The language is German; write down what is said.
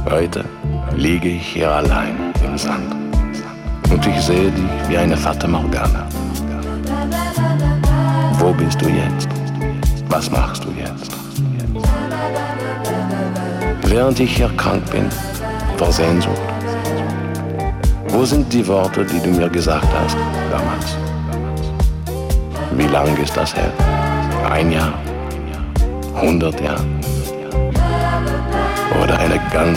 Heute liege ich hier allein im Sand und ich sehe dich wie eine Fata Morgana. Wo bist du jetzt? Was machst du jetzt? Während ich hier krank bin, vor Sehnsucht, wo sind die Worte, die du mir gesagt hast damals? Wie lang ist das her? 1 Jahr? 100 Jahre? Oder eine ganz